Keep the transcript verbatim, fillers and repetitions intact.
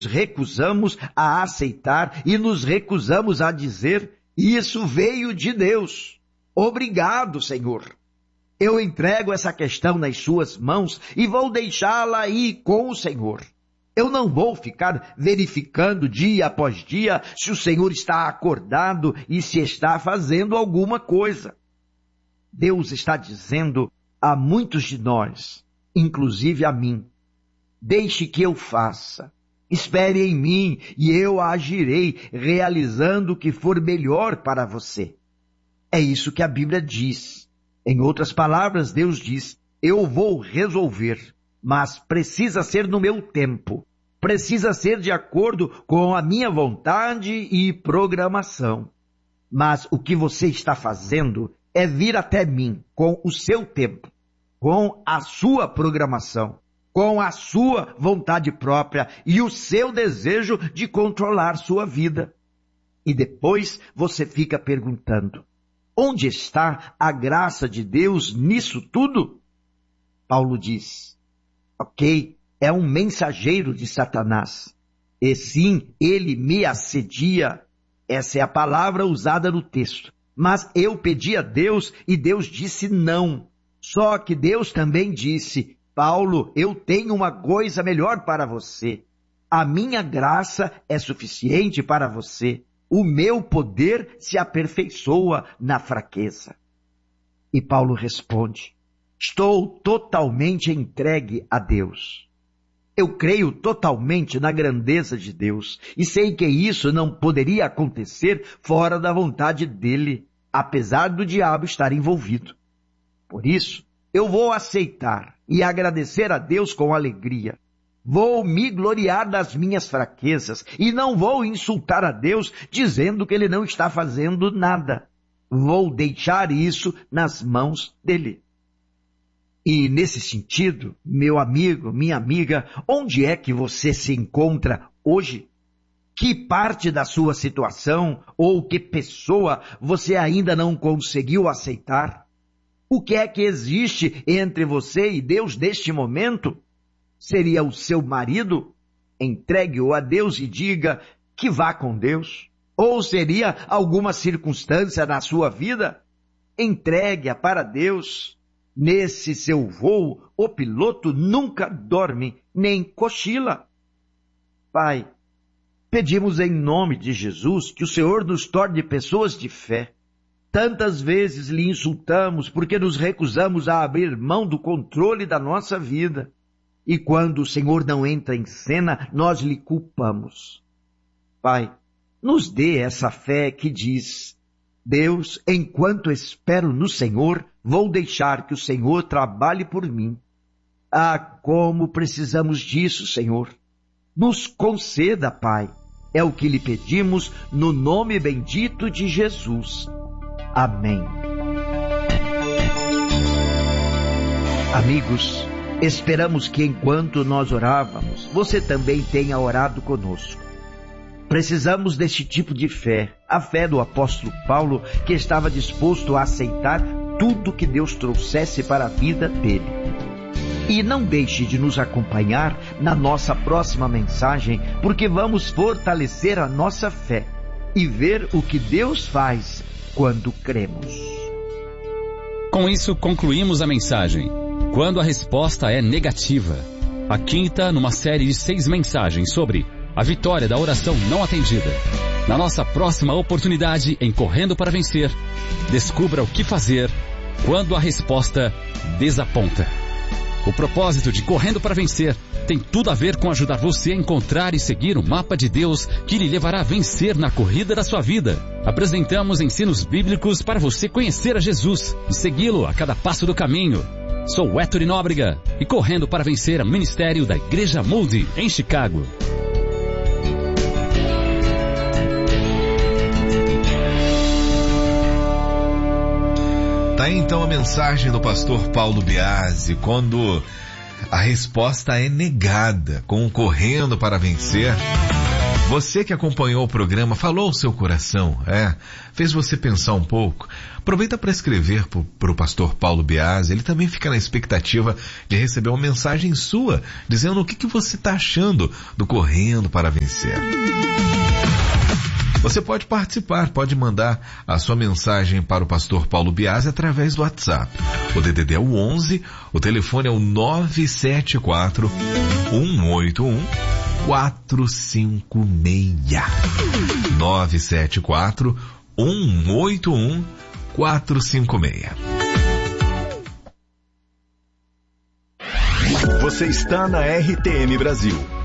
recusamos a aceitar e nos recusamos a dizer: isso veio de Deus. Obrigado, Senhor. Eu entrego essa questão nas suas mãos e vou deixá-la aí com o Senhor. Eu não vou ficar verificando dia após dia se o Senhor está acordado e se está fazendo alguma coisa. Deus está dizendo a muitos de nós, inclusive a mim: deixe que eu faça. Espere em mim e eu agirei, realizando o que for melhor para você. É isso que a Bíblia diz. Em outras palavras, Deus diz: eu vou resolver, mas precisa ser no meu tempo. Precisa ser de acordo com a minha vontade e programação. Mas o que você está fazendo é vir até mim com o seu tempo, com a sua programação, com a sua vontade própria e o seu desejo de controlar sua vida. E depois você fica perguntando: onde está a graça de Deus nisso tudo? Paulo diz: ok, é um mensageiro de Satanás. E sim, ele me assedia. Essa é a palavra usada no texto. Mas eu pedi a Deus e Deus disse não. Só que Deus também disse: Paulo, eu tenho uma coisa melhor para você. A minha graça é suficiente para você. O meu poder se aperfeiçoa na fraqueza. E Paulo responde: estou totalmente entregue a Deus. Eu creio totalmente na grandeza de Deus e sei que isso não poderia acontecer fora da vontade dele, apesar do diabo estar envolvido. Por isso, eu vou aceitar e agradecer a Deus com alegria. Vou me gloriar das minhas fraquezas e não vou insultar a Deus dizendo que ele não está fazendo nada. Vou deixar isso nas mãos dele. E nesse sentido, meu amigo, minha amiga, onde é que você se encontra hoje? Que parte da sua situação ou que pessoa você ainda não conseguiu aceitar? O que é que existe entre você e Deus neste momento? Seria o seu marido? Entregue-o a Deus e diga que vá com Deus. Ou seria alguma circunstância na sua vida? Entregue-a para Deus. Nesse seu voo, o piloto nunca dorme nem cochila. Pai, pedimos em nome de Jesus que o Senhor nos torne pessoas de fé. Tantas vezes lhe insultamos porque nos recusamos a abrir mão do controle da nossa vida. E quando o Senhor não entra em cena, nós lhe culpamos. Pai, nos dê essa fé que diz: Deus, enquanto espero no Senhor, vou deixar que o Senhor trabalhe por mim. Ah, como precisamos disso, Senhor. Nos conceda, Pai. É o que lhe pedimos no nome bendito de Jesus. Amém. Amigos, esperamos que enquanto nós orávamos, você também tenha orado conosco. Precisamos deste tipo de fé, a fé do apóstolo Paulo, que estava disposto a aceitar tudo que Deus trouxesse para a vida dele. E não deixe de nos acompanhar na nossa próxima mensagem, porque vamos fortalecer a nossa fé e ver o que Deus faz quando cremos. Com isso, concluímos a mensagem. Quando a resposta é negativa. A quinta numa série de seis mensagens sobre a vitória da oração não atendida. Na nossa próxima oportunidade em Correndo para Vencer, descubra o que fazer quando a resposta desaponta. O propósito de Correndo para Vencer tem tudo a ver com ajudar você a encontrar e seguir o mapa de Deus que lhe levará a vencer na corrida da sua vida. Apresentamos ensinos bíblicos para você conhecer a Jesus e segui-lo a cada passo do caminho. Sou Héctor Nóbrega e Correndo para Vencer é ministério da Igreja Moody, em Chicago. Tá aí então a mensagem do pastor Paulo Biasi, quando a resposta é negada, com Correndo para Vencer. Você que acompanhou o programa, falou o seu coração, é, fez você pensar um pouco. Aproveita para escrever para o pastor Paulo Biasi. Ele também fica na expectativa de receber uma mensagem sua, dizendo o que, que você está achando do Correndo para Vencer. Você pode participar, pode mandar a sua mensagem para o pastor Paulo Biasi através do WhatsApp. O D D D é o onze, o telefone é o nove sete quatro, um oito um, quatro cinco seis. nove sete quatro, um oito um, quatro cinco seis. Você está na R T M Brasil.